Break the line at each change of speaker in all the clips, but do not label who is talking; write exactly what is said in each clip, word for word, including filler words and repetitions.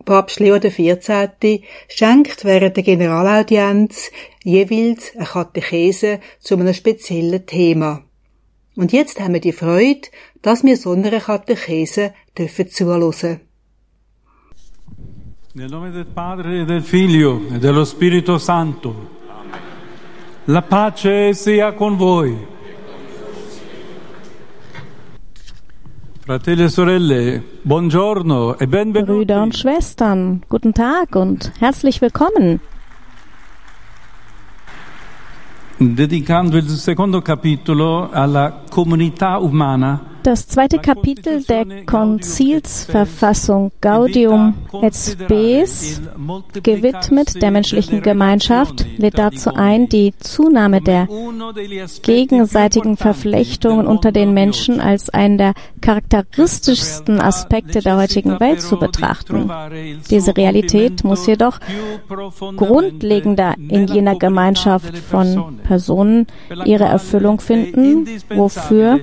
Papst Leo der vierzehnte. Schenkt während der Generalaudienz jeweils eine Katechese zu einem speziellen Thema. Und jetzt haben wir die Freude, dass wir so einer Katechese dürfen zuhören.
Nel nome del Padre e del Figlio e dello Spirito Santo. La pace sia con voi. Fratelli e sorelle, buongiorno e benvenuti.
Brüder und Schwestern, guten Tag und herzlich willkommen.
Dedicando il secondo capitolo alla comunità umana.
Das zweite Kapitel der Konzilsverfassung Gaudium et Spes, gewidmet der menschlichen Gemeinschaft, lädt dazu ein, die Zunahme der gegenseitigen Verflechtungen unter den Menschen als einen der charakteristischsten Aspekte der heutigen Welt zu betrachten. Diese Realität muss jedoch grundlegender in jener Gemeinschaft von Personen ihre Erfüllung finden, wofür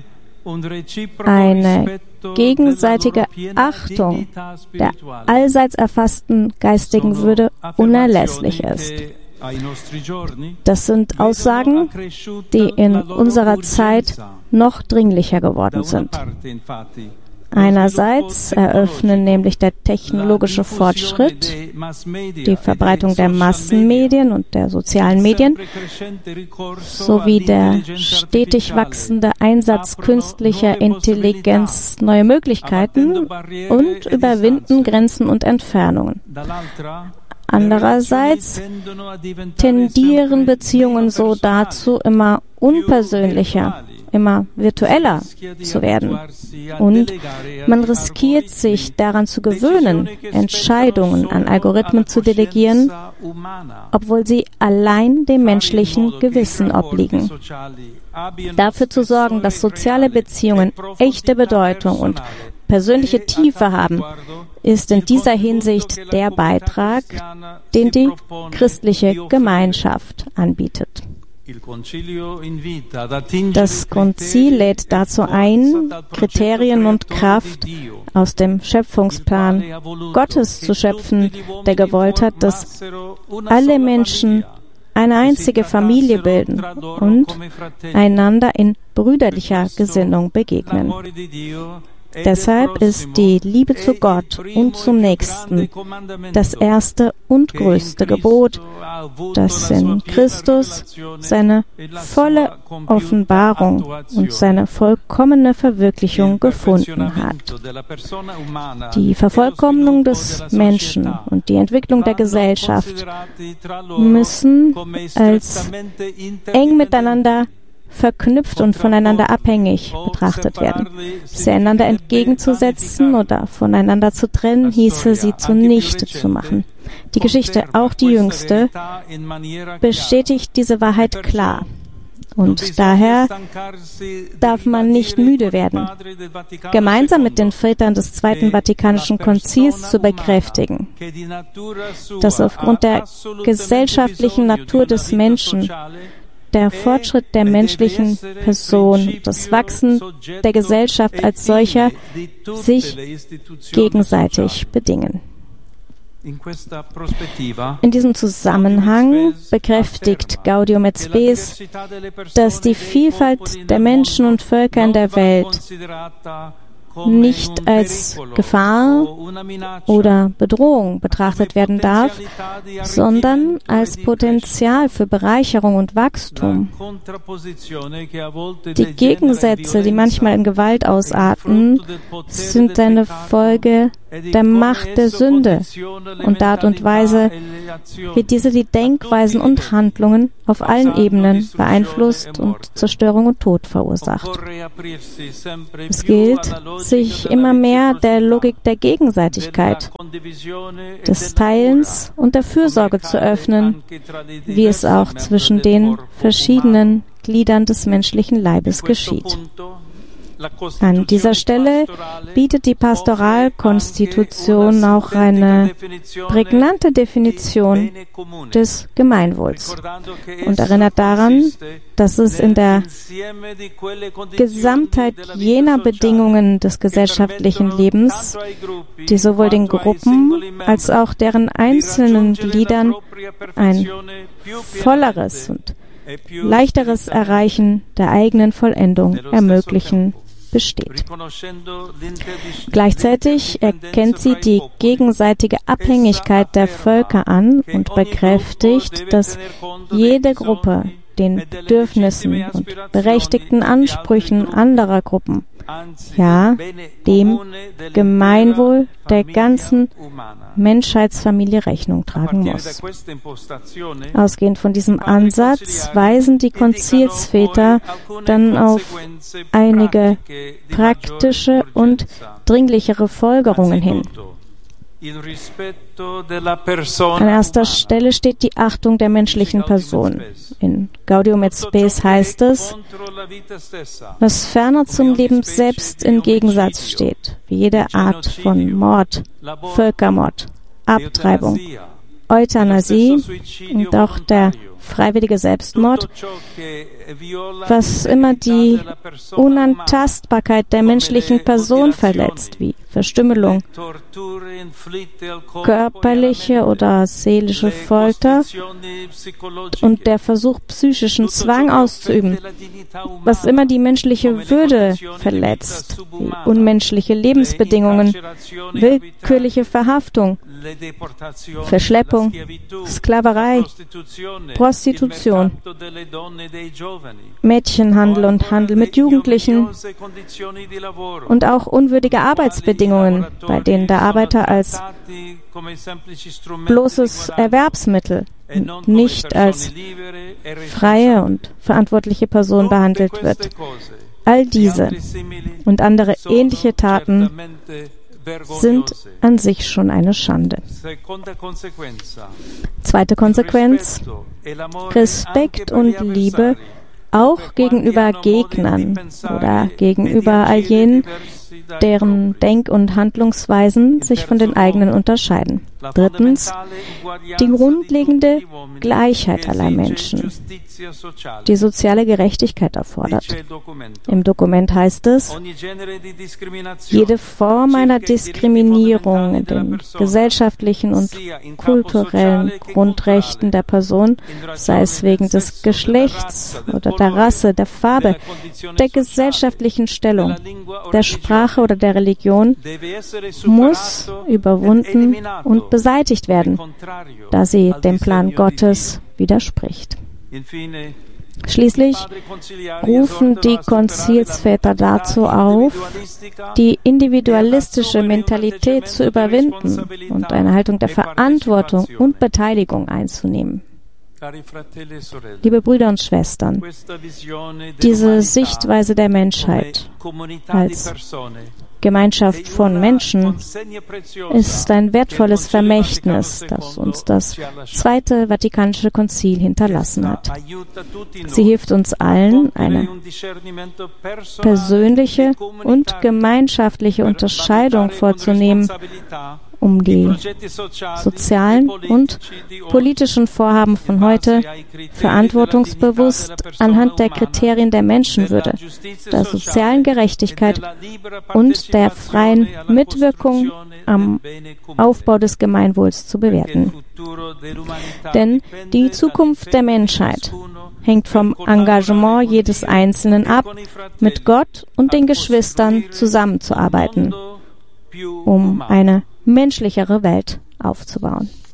eine gegenseitige Achtung der allseits erfassten geistigen Würde unerlässlich ist. Das sind Aussagen, die in unserer Zeit noch dringlicher geworden sind. Einerseits eröffnen nämlich der technologische Fortschritt, die Verbreitung der Massenmedien und der sozialen Medien sowie der stetig wachsende Einsatz künstlicher Intelligenz neue Möglichkeiten und überwinden Grenzen und Entfernungen. Andererseits tendieren Beziehungen so dazu, immer unpersönlicher, immer virtueller zu werden. Und man riskiert sich daran zu gewöhnen, Entscheidungen an Algorithmen zu delegieren, obwohl sie allein dem menschlichen Gewissen obliegen. Dafür zu sorgen, dass soziale Beziehungen echte Bedeutung und persönliche Tiefe haben, ist in dieser Hinsicht der Beitrag, den die christliche Gemeinschaft anbietet. Das Konzil lädt dazu ein, Kriterien und Kraft aus dem Schöpfungsplan Gottes zu schöpfen, der gewollt hat, dass alle Menschen eine einzige Familie bilden und einander in brüderlicher Gesinnung begegnen. Deshalb ist die Liebe zu Gott und zum Nächsten das erste und größte Gebot, das in Christus seine volle Offenbarung und seine vollkommene Verwirklichung gefunden hat. Die Vervollkommnung des Menschen und die Entwicklung der Gesellschaft müssen als eng miteinander verknüpft und voneinander abhängig betrachtet werden. Sie einander entgegenzusetzen oder voneinander zu trennen, hieße sie zunichte zu machen. Die Geschichte, auch die jüngste, bestätigt diese Wahrheit klar. Und daher darf man nicht müde werden, gemeinsam mit den Vätern des Zweiten Vatikanischen Konzils zu bekräftigen, dass aufgrund der gesellschaftlichen Natur des Menschen der Fortschritt der menschlichen Person, das Wachsen der Gesellschaft als solcher sich gegenseitig bedingen. In diesem Zusammenhang bekräftigt Gaudium et Spes, dass die Vielfalt der Menschen und Völker in der Welt nicht als Gefahr oder Bedrohung betrachtet werden darf, sondern als Potenzial für Bereicherung und Wachstum. Die Gegensätze, die manchmal in Gewalt ausarten, sind eine Folge der Macht der Sünde und der Art und Weise, wie diese die Denkweisen und Handlungen auf allen Ebenen beeinflusst und Zerstörung und Tod verursacht. Es gilt, sich immer mehr der Logik der Gegenseitigkeit, des Teilens und der Fürsorge zu öffnen, wie es auch zwischen den verschiedenen Gliedern des menschlichen Leibes geschieht. An dieser Stelle bietet die Pastoralkonstitution auch eine prägnante Definition des Gemeinwohls und erinnert daran, dass es in der Gesamtheit jener Bedingungen des gesellschaftlichen Lebens, die sowohl den Gruppen als auch deren einzelnen Gliedern ein volleres und leichteres Erreichen der eigenen Vollendung ermöglichen, besteht. Gleichzeitig erkennt sie die gegenseitige Abhängigkeit der Völker an und bekräftigt, dass jede Gruppe den Bedürfnissen und berechtigten Ansprüchen anderer Gruppen, ja, dem Gemeinwohl der ganzen Menschheitsfamilie Rechnung tragen muss. Ausgehend von diesem Ansatz weisen die Konzilsväter dann auf einige praktische und dringlichere Folgerungen hin. An erster Stelle steht die Achtung der menschlichen Person. In Gaudium et Spes heißt es, was ferner zum Leben selbst im Gegensatz steht, wie jede Art von Mord, Völkermord, Abtreibung, Euthanasie und auch der freiwillige Selbstmord, was immer die Unantastbarkeit der menschlichen Person verletzt, wie Verstümmelung, körperliche oder seelische Folter und der Versuch, psychischen Zwang auszuüben, was immer die menschliche Würde verletzt, wie unmenschliche Lebensbedingungen, willkürliche Verhaftung, Verschleppung, Sklaverei, Prostitution, Mädchenhandel und Handel mit Jugendlichen und auch unwürdige Arbeitsbedingungen, bei denen der Arbeiter als bloßes Erwerbsmittel und nicht als freie und verantwortliche Person behandelt wird. All diese und andere ähnliche Taten sind an sich schon eine Schande. Zweite Konsequenz: Respekt und Liebe auch gegenüber Gegnern oder gegenüber all jenen, deren Denk- und Handlungsweisen sich von den eigenen unterscheiden. Drittens, die grundlegende Gleichheit aller Menschen, die soziale Gerechtigkeit erfordert. Im Dokument heißt es, jede Form einer Diskriminierung in den gesellschaftlichen und kulturellen Grundrechten der Person, sei es wegen des Geschlechts oder der Rasse, der Farbe, der gesellschaftlichen Stellung, der Sprache oder der Religion, muss überwunden und beseitigt werden, da sie dem Plan Gottes widerspricht. Schließlich rufen die Konzilsväter dazu auf, die individualistische Mentalität zu überwinden und eine Haltung der Verantwortung und Beteiligung einzunehmen. Liebe Brüder und Schwestern, diese Sichtweise der Menschheit als Gemeinschaft von Menschen ist ein wertvolles Vermächtnis, das uns das Zweite Vatikanische Konzil hinterlassen hat. Sie hilft uns allen, eine persönliche und gemeinschaftliche Unterscheidung vorzunehmen, um die sozialen und politischen Vorhaben von heute verantwortungsbewusst anhand der Kriterien der Menschenwürde, der sozialen Gerechtigkeit und der freien Mitwirkung am Aufbau des Gemeinwohls zu bewerten. Denn die Zukunft der Menschheit hängt vom Engagement jedes Einzelnen ab, mit Gott und den Geschwistern zusammenzuarbeiten, um eine menschlichere Welt aufzubauen.